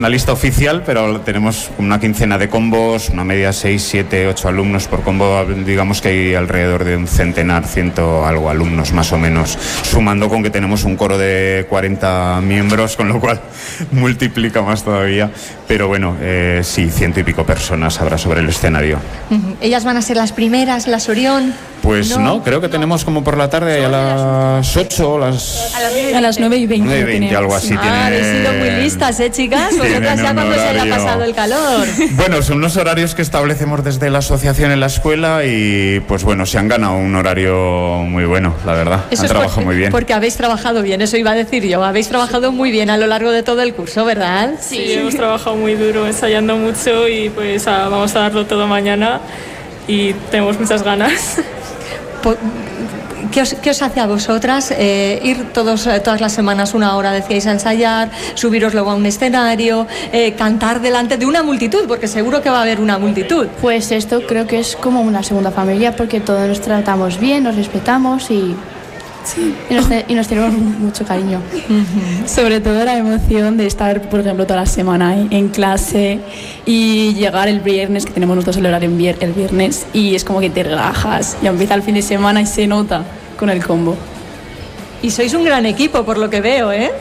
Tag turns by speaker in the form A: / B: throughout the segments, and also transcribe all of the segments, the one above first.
A: Una lista oficial, pero tenemos una quincena de combos, una media 6, 7, 8 alumnos por combo. Digamos que hay alrededor de un centenar, 100 algo alumnos más o menos, sumando con que tenemos un coro de 40 miembros, con lo cual multiplica más todavía. Pero bueno, sí, 100 y pico personas habrá sobre el escenario.
B: ¿Ellas van a ser las primeras, las Orión?
A: Pues no, creo que tenemos como por la tarde a las 8,
C: a las 9:20.
A: 9:20, algo así.
B: Habéis sido muy listas, chicas. Vosotras ya cuando se haya pasado el calor.
A: Bueno, son unos horarios que establecemos desde la asociación en la escuela y pues bueno, se han ganado un horario muy bueno, la verdad.
B: Eso
A: han trabajado muy bien.
B: Porque habéis trabajado bien, eso iba a decir yo. Habéis trabajado muy bien a lo largo de todo el curso, ¿verdad?
D: Sí, hemos trabajado muy duro, ensayando mucho y pues vamos a darlo todo mañana y tenemos muchas ganas.
B: ¿Qué os hace a vosotras ir todas las semanas una hora, decíais, a ensayar, subiros luego a un escenario, cantar delante de una multitud, porque seguro que va a haber una multitud?
C: Pues esto creo que es como una segunda familia, porque todos nos tratamos bien, nos respetamos y nos tenemos mucho cariño.
E: Sobre todo la emoción de estar, por ejemplo, toda la semana en clase y llegar el viernes, que tenemos nosotros el horario el viernes, y es como que te relajas, ya empieza el fin de semana y se nota con el combo.
B: Y sois un gran equipo, por lo que veo, ¿eh?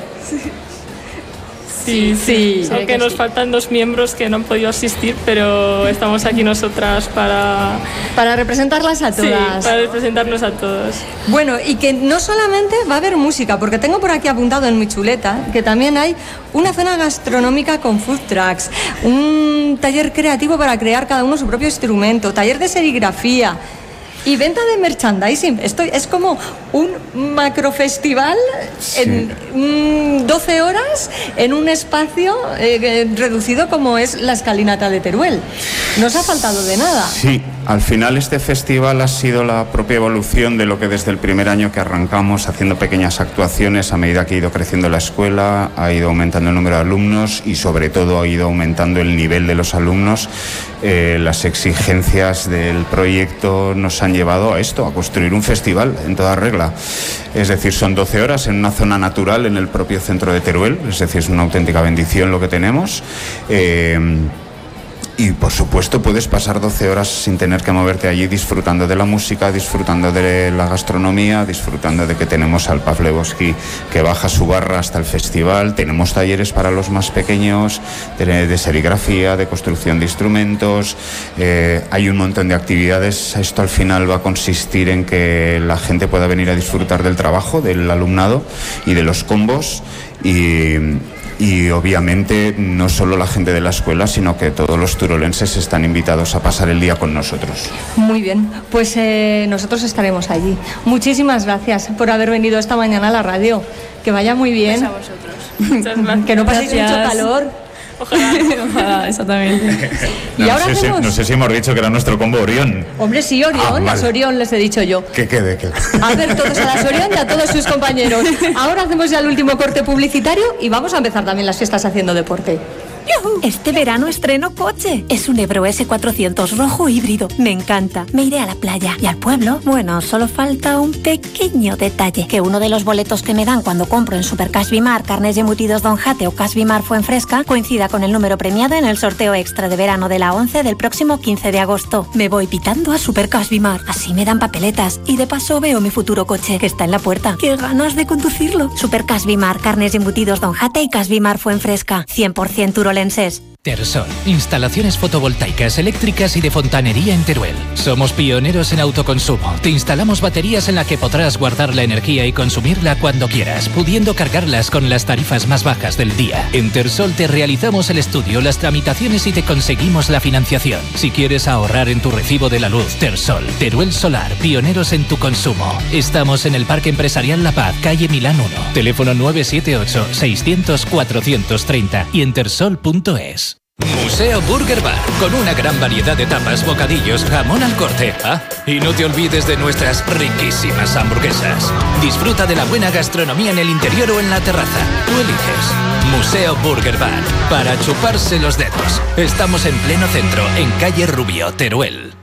D: Sí. Aunque nos faltan 2 miembros que no han podido asistir, pero estamos aquí nosotras
B: para representarlas a todas.
D: Sí, para representarnos a todos.
B: Bueno, y que no solamente va a haber música, porque tengo por aquí apuntado en mi chuleta que también hay una zona gastronómica con food trucks, un taller creativo para crear cada uno su propio instrumento, taller de serigrafía y venta de merchandising. Esto es como un macrofestival en 12 horas en un espacio reducido como es la escalinata de Teruel. No os ha faltado de nada.
A: Sí, al final este festival ha sido la propia evolución de lo que desde el primer año que arrancamos haciendo pequeñas actuaciones, a medida que ha ido creciendo la escuela, ha ido aumentando el número de alumnos y sobre todo ha ido aumentando el nivel de los alumnos. Las exigencias del proyecto nos han llevado a esto, a construir un festival en toda regla. Es decir, son 12 horas en una zona natural en el propio centro de Teruel, es decir, es una auténtica bendición lo que tenemos. Y por supuesto puedes pasar 12 horas sin tener que moverte allí, disfrutando de la música, disfrutando de la gastronomía, disfrutando de que tenemos al Pavlevsky que baja su barra hasta el festival. Tenemos talleres para los más pequeños, de serigrafía, de construcción de instrumentos. Hay un montón de actividades. Esto al final va a consistir en que la gente pueda venir a disfrutar del trabajo del alumnado y de los combos y obviamente no solo la gente de la escuela, sino que todos los turolenses están invitados a pasar el día con nosotros.
B: Muy bien, pues nosotros estaremos allí. Muchísimas gracias por haber venido esta mañana a la radio. Que vaya muy bien.
D: Pues a vosotros. Muchas gracias.
B: Que no paséis mucho calor.
D: Ojalá.
E: Exactamente.
B: Y ahora
A: no sé si hemos dicho que era nuestro combo Orión.
B: Hombre, sí, Orión, las Orión les he dicho yo.
A: Que quede.
B: A ver, todos a las Orión y a todos sus compañeros. Ahora hacemos ya el último corte publicitario y vamos a empezar también las fiestas haciendo deporte.
F: Este verano estreno coche. Es un Ebro S400 rojo híbrido. Me encanta. Me iré a la playa. ¿Y al pueblo? Bueno, solo falta un pequeño detalle. Que uno de los boletos que me dan cuando compro en Supercash Bimar, carnes y embutidos Don Jate o Cash Bimar Fuenfresca coincida con el número premiado en el sorteo extra de verano de la 11 del próximo 15 de agosto. Me voy pitando a Supercash Bimar. Así me dan papeletas. Y de paso veo mi futuro coche, que está en la puerta. ¡Qué ganas de conducirlo! Supercash Bimar, carnes y embutidos Don Jate y Cash Bimar Fuenfresca. 100% turolenses.
G: Tersol, instalaciones fotovoltaicas, eléctricas y de fontanería en Teruel. Somos pioneros en autoconsumo. Te instalamos baterías en las que podrás guardar la energía y consumirla cuando quieras, pudiendo cargarlas con las tarifas más bajas del día. En Tersol te realizamos el estudio, las tramitaciones y te conseguimos la financiación. Si quieres ahorrar en tu recibo de la luz, Tersol, Teruel Solar, pioneros en tu consumo. Estamos en el Parque Empresarial La Paz, calle Milán 1. Teléfono 978-600-430 y en tersol.es. Museo Burger Bar, con una gran variedad de tapas, bocadillos, jamón al corte. Y no te olvides de nuestras riquísimas hamburguesas. Disfruta de la buena gastronomía en el interior o en la terraza. Tú eliges. Museo Burger Bar, para chuparse los dedos. Estamos en pleno centro, en calle Rubio, Teruel.